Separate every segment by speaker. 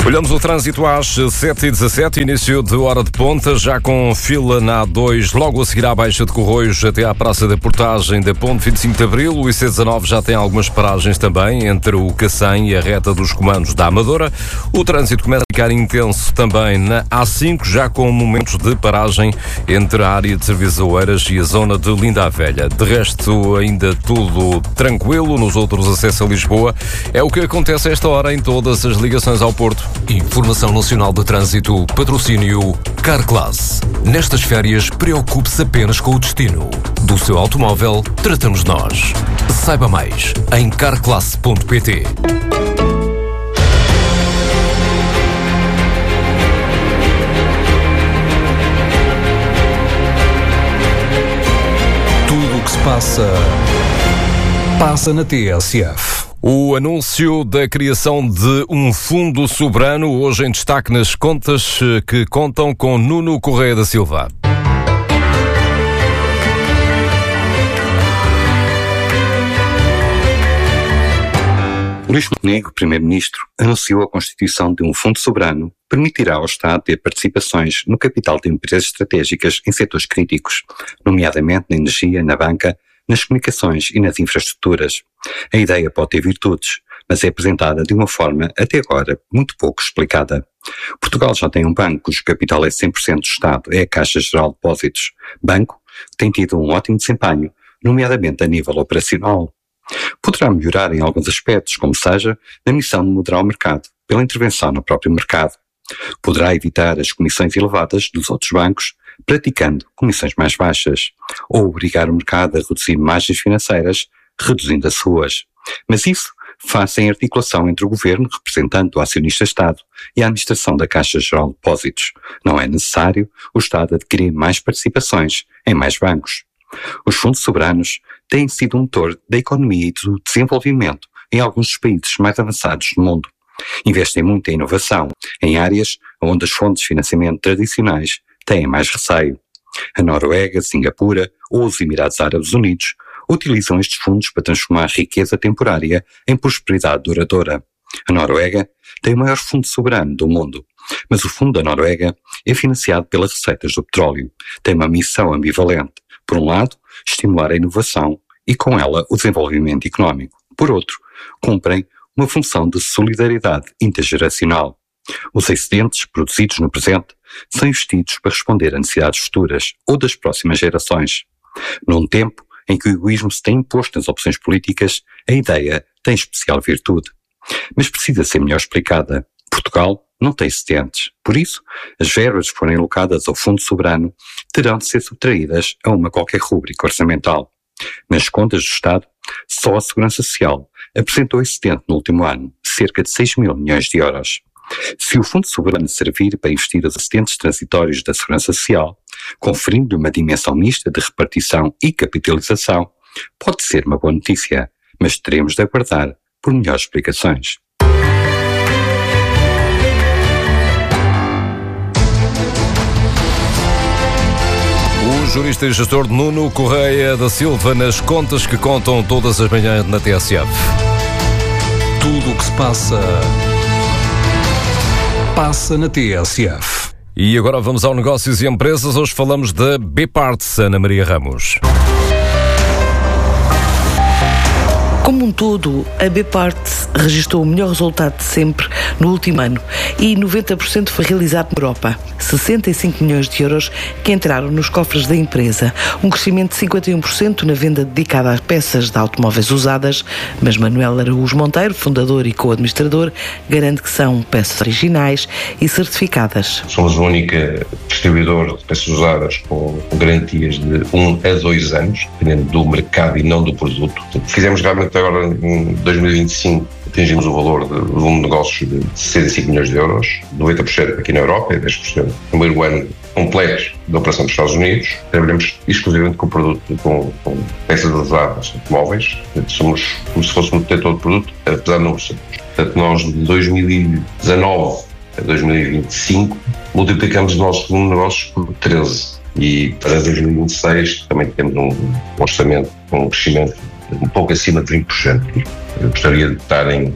Speaker 1: Olhamos o trânsito às 7h17, início de hora de ponta, já com fila na A2, logo a seguir à Baixa de Corroios até à Praça da Portagem da Ponte 25 de Abril. O IC19 já tem algumas paragens também entre o Cacém e a reta dos comandos da Amadora. O trânsito começa a ficar intenso também na A5, já com momentos de paragem entre a área de Serviços Oeiras e a zona de Linda a Velha. De resto, ainda tudo tranquilo nos outros acessos a Lisboa. É o que acontece a esta hora em todas as ligações ao Porto.
Speaker 2: Informação Nacional de Trânsito, patrocínio Carclass. Nestas férias, preocupe-se apenas com o destino. Do seu automóvel, tratamos nós. Saiba mais em carclass.pt. Tudo o que se passa na TSF.
Speaker 1: O anúncio da criação de um fundo soberano, hoje em destaque nas contas que contam com Nuno Correia da Silva.
Speaker 3: Luís Montenegro, Primeiro-Ministro, anunciou a constituição de um fundo soberano que permitirá ao Estado ter participações no capital de empresas estratégicas em setores críticos, nomeadamente na energia, na banca, nas comunicações e nas infraestruturas. A ideia pode ter virtudes, mas é apresentada de uma forma, até agora, muito pouco explicada. Portugal já tem um banco cujo capital é 100% do Estado, é a Caixa Geral de Depósitos. Banco que tem tido um ótimo desempenho, nomeadamente a nível operacional. Poderá melhorar em alguns aspectos, como seja, na missão de moderar o mercado, pela intervenção no próprio mercado. Poderá evitar as comissões elevadas dos outros bancos, praticando comissões mais baixas, ou obrigar o mercado a reduzir margens financeiras, reduzindo as suas. Mas isso faz em articulação entre o Governo, representando o acionista-Estado, e a administração da Caixa Geral de Depósitos. Não é necessário o Estado adquirir mais participações em mais bancos. Os fundos soberanos têm sido um motor da economia e do desenvolvimento em alguns dos países mais avançados do mundo. Investem muito em inovação, em áreas onde as fontes de financiamento tradicionais têm mais receio. A Noruega, Singapura ou os Emirados Árabes Unidos utilizam estes fundos para transformar riqueza temporária em prosperidade duradoura. A Noruega tem o maior fundo soberano do mundo, mas o fundo da Noruega é financiado pelas receitas do petróleo. Tem uma missão ambivalente. Por um lado, estimular a inovação e, com ela, o desenvolvimento económico. Por outro, cumprem uma função de solidariedade intergeracional. Os excedentes produzidos no presente são investidos para responder a necessidades futuras ou das próximas gerações. Num tempo em que o egoísmo se tem imposto nas opções políticas, a ideia tem especial virtude. Mas precisa ser melhor explicada. Portugal não tem excedentes. Por isso, as verbas que forem alocadas ao Fundo Soberano terão de ser subtraídas a uma qualquer rúbrica orçamental. Nas contas do Estado, só a Segurança Social apresentou excedente no último ano, cerca de 6 mil milhões de euros. Se o Fundo Soberano servir para investir os excedentes transitórios da Segurança Social, conferindo-lhe uma dimensão mista de repartição e capitalização, pode ser uma boa notícia, mas teremos de aguardar por melhores explicações.
Speaker 1: O jurista e gestor Nuno Correia da Silva nas contas que contam todas as manhãs na TSF.
Speaker 2: Tudo o que se passa na TSF.
Speaker 1: E agora vamos ao Negócios e Empresas. Hoje falamos da B-Parts, Ana Maria Ramos.
Speaker 4: Como um todo, a B-Parts registrou o melhor resultado de sempre no último ano e 90% foi realizado na Europa. 65 milhões de euros que entraram nos cofres da empresa. Um crescimento de 51% na venda dedicada às peças de automóveis usadas, mas Manuel Araújo Monteiro, fundador e co-administrador, garante que são peças originais e certificadas.
Speaker 5: Somos o único distribuidor de peças usadas com garantias de 1 a 2 anos, dependendo do mercado e não do produto. Fizemos realmente agora em 2025 atingimos o valor de volume de negócios de 65 milhões de euros, 90% aqui na Europa e 10% no primeiro ano completo da operação dos Estados Unidos. Trabalhamos exclusivamente com produto, com peças usadas, automóveis. Somos como se fôssemos detentor de produto, apesar de não sermos. Portanto, nós de 2019 a 2025 multiplicamos o nosso volume de negócios por 13. E para 2026 também temos um orçamento com um crescimento um pouco acima de 20%. Eu gostaria de estar em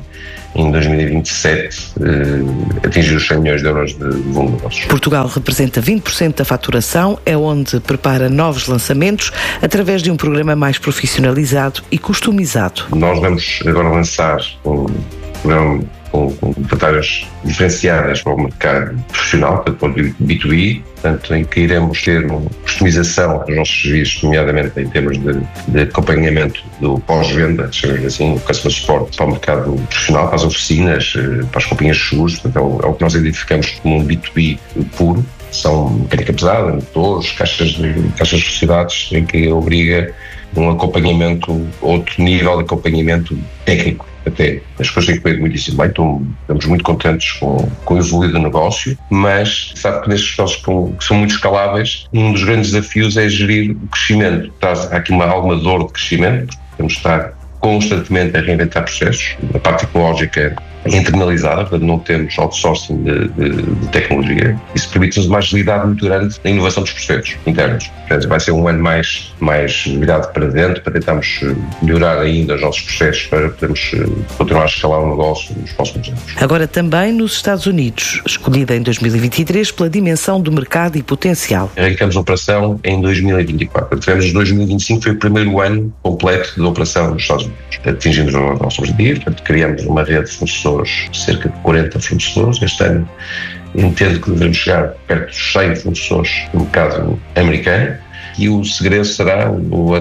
Speaker 5: em 2027 atingir os 100 milhões de euros de volume de negócios.
Speaker 4: Portugal representa 20% da faturação, é onde prepara novos lançamentos através de um programa mais profissionalizado e customizado.
Speaker 5: Nós vamos agora lançar um programa com vantagens diferenciadas para o mercado profissional, para o B2B, portanto, em que iremos ter uma customização dos nossos serviços, nomeadamente em termos de acompanhamento do pós-venda, chamamos assim, o customer support para o mercado profissional, para as oficinas, para as companhias de seguros, portanto, é o que nós identificamos como um B2B puro. São mecânica pesada, motores, caixas de sociedades, em que obriga um acompanhamento, outro nível de acompanhamento técnico. Até as coisas têm que ver muitíssimo bem, estamos muito contentes com o evoluir do negócio, mas sabe que nestes negócios que são muito escaláveis, um dos grandes desafios é gerir o crescimento. Há aqui alguma dor de crescimento, porque temos de estar constantemente a reinventar processos. A parte tecnológica é internalizada, portanto não temos outsourcing de tecnologia. Isso permite-nos uma agilidade muito grande na inovação dos processos internos. Portanto, vai ser um ano mais virado para dentro, para tentarmos melhorar ainda os nossos processos, para podermos continuar a escalar o negócio nos próximos anos.
Speaker 4: Agora também nos Estados Unidos, escolhida em 2023 pela dimensão do mercado e potencial.
Speaker 5: Arrancamos a operação em 2024. Tivemos 2025, foi o primeiro ano completo de operação nos Estados Unidos. Atingimos o nosso objetivo, criamos uma rede de fornecedores, cerca de 40 fornecedores. Este ano entendo que devemos chegar perto dos 100 fornecedores no mercado americano, e o segredo será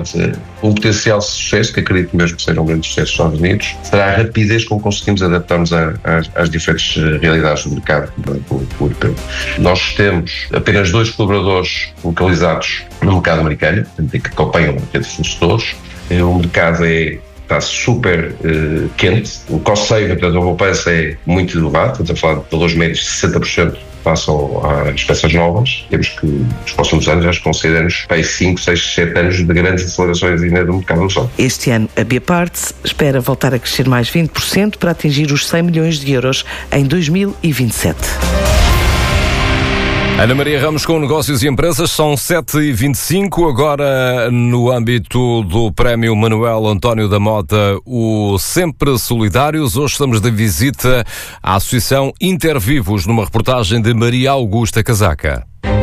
Speaker 5: um potencial sucesso, que acredito mesmo que seja um grande sucesso nos Estados Unidos, será a rapidez com que conseguimos adaptar-nos às diferentes realidades do mercado europeu. Nós temos apenas 2 colaboradores localizados no mercado americano, que acompanham a rede de fornecedores. O mercado está super quente, o cost saving, portanto a poupança é muito elevado, estamos a falar de valores médios de 60% passam às peças novas. Temos que, nos próximos anos, já consideramos 5, 6, 7 anos de grandes acelerações ainda do mercado do sol.
Speaker 4: Este ano, a B-Parts espera voltar a crescer mais 20% para atingir os 100 milhões de euros em 2027.
Speaker 1: Ana Maria Ramos com Negócios e Empresas, são 7h25, agora no âmbito do Prémio Manuel António da Mota, o Sempre Solidários. Hoje estamos de visita à Associação Intervivos, numa reportagem de Maria Augusta Casaca.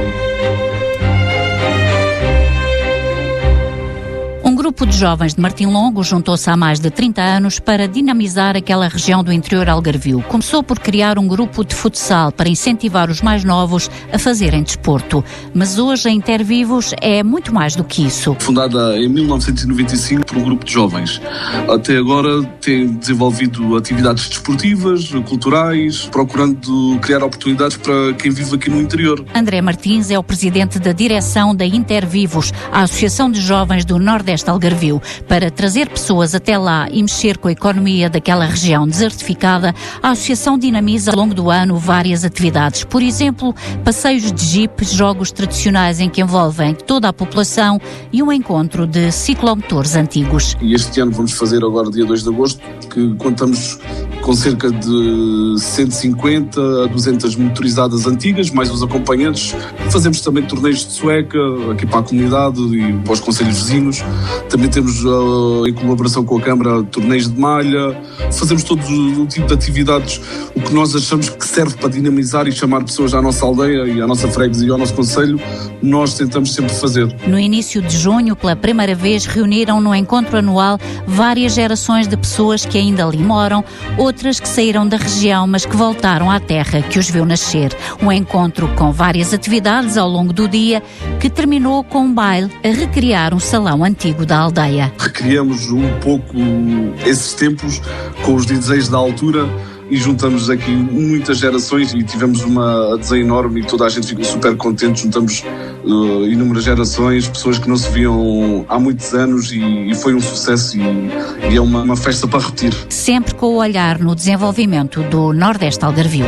Speaker 6: Um grupo de jovens de Martim Longo juntou-se há mais de 30 anos para dinamizar aquela região do interior algarvio. Começou por criar um grupo de futsal para incentivar os mais novos a fazerem desporto. Mas hoje a Intervivos é muito mais do que isso.
Speaker 7: Fundada em 1995 por um grupo de jovens. Até agora tem desenvolvido atividades desportivas, culturais, procurando criar oportunidades para quem vive aqui no interior.
Speaker 6: André Martins é o presidente da direção da Intervivos, a Associação de Jovens do Nordeste Algarvio. Para trazer pessoas até lá e mexer com a economia daquela região desertificada, a associação dinamiza ao longo do ano várias atividades. Por exemplo, passeios de jeep, jogos tradicionais em que envolvem toda a população e um encontro de ciclomotores antigos.
Speaker 7: E este ano vamos fazer agora, dia 2 de agosto, que contamos com cerca de 150 a 200 motorizadas antigas, mais os acompanhantes. Fazemos também torneios de sueca, aqui para a comunidade e para os concelhos vizinhos. Também temos, em colaboração com a Câmara, torneios de malha. Fazemos todo o tipo de atividades, o que nós achamos que serve para dinamizar e chamar pessoas à nossa aldeia e à nossa freguesia e ao nosso concelho, nós tentamos sempre fazer.
Speaker 6: No início de junho, pela primeira vez, reuniram no encontro anual várias gerações de pessoas que ainda ali moram, outras que saíram da região, mas que voltaram à terra que os viu nascer. Um encontro com várias atividades ao longo do dia, que terminou com um baile a recriar um salão antigo da aldeia.
Speaker 7: Recriamos um pouco esses tempos com os DJs da altura e juntamos aqui muitas gerações e tivemos uma adesão enorme e toda a gente ficou super contente. Juntamos inúmeras gerações, pessoas que não se viam há muitos anos e foi um sucesso e é uma festa para repetir.
Speaker 6: Sempre com o olhar no desenvolvimento do Nordeste Algarvio.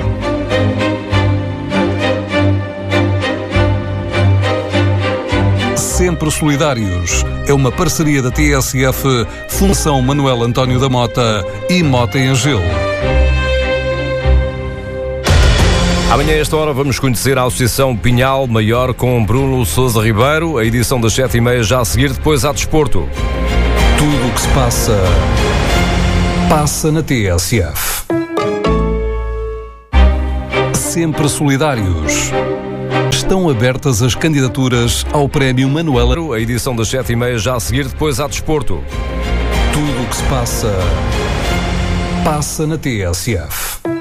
Speaker 8: Sempre Solidários é uma parceria da TSF, Fundação Manuel António da Mota e Mota em Gelo.
Speaker 1: Amanhã, a esta hora, vamos conhecer a Associação Pinhal Maior com Bruno Sousa Ribeiro. A edição das 7h30 já a seguir, depois há desporto.
Speaker 8: Tudo o que se passa na TSF. sempre solidários. Estão abertas as candidaturas ao Prémio Manuela.
Speaker 1: A edição das 7h30 já a seguir, depois há desporto.
Speaker 8: Tudo o que se passa, passa na TSF.